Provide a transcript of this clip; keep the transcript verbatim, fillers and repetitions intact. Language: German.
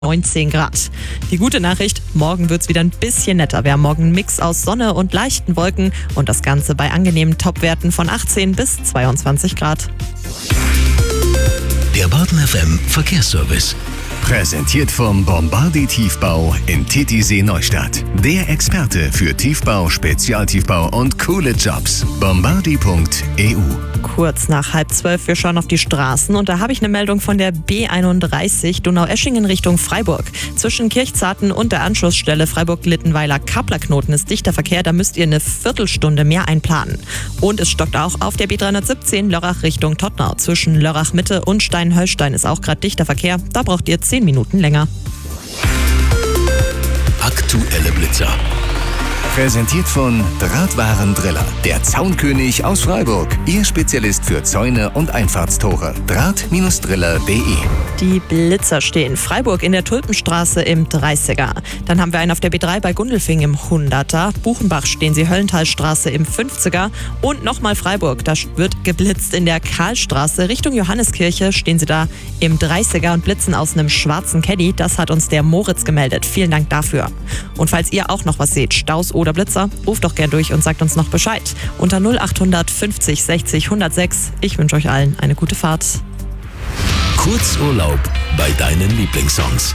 neunzehn Grad. Die gute Nachricht, morgen wird's wieder ein bisschen netter. Wir haben morgen einen Mix aus Sonne und leichten Wolken und das Ganze bei angenehmen Topwerten von achtzehn bis zweiundzwanzig Grad. Der Baden F M Verkehrsservice. Präsentiert vom Bombardi Tiefbau in Titisee Neustadt. Der Experte für Tiefbau, Spezialtiefbau und coole Jobs. bombardi punkt e u. Kurz nach halb zwölf, wir schauen auf die Straßen und da habe ich eine Meldung von der B einunddreißig Donaueschingen Richtung Freiburg. Zwischen Kirchzarten und der Anschlussstelle Freiburg-Littenweiler-Kaplerknoten ist dichter Verkehr, da müsst ihr eine Viertelstunde mehr einplanen. Und es stockt auch auf der B dreihundertsiebzehn Lörrach Richtung Todtnau. Zwischen Lörrach Mitte und Steinhöllstein ist auch gerade dichter Verkehr, da braucht ihr zehn Minuten länger. Aktuelle Blitzer. Präsentiert von Drahtwarendriller, der Zaunkönig aus Freiburg. Ihr Spezialist für Zäune und Einfahrtstore. Draht Driller punkt de. Die Blitzer stehen Freiburg in der Tulpenstraße im dreißiger. Dann haben wir einen auf der B drei bei Gundelfing im hunderter. Buchenbach stehen sie Höllenthalstraße im fünfziger. Und nochmal Freiburg, da wird geblitzt in der Karlstraße. Richtung Johanneskirche stehen sie da im dreißiger und blitzen aus einem schwarzen Caddy. Das hat uns der Moritz gemeldet. Vielen Dank dafür. Und falls ihr auch noch was seht, Staus oder Blitzer, ruft doch gern durch und sagt uns noch Bescheid. Unter null acht fünfzig sechzig hundertsechs. Ich wünsche euch allen eine gute Fahrt. Kurzurlaub bei deinen Lieblingssongs.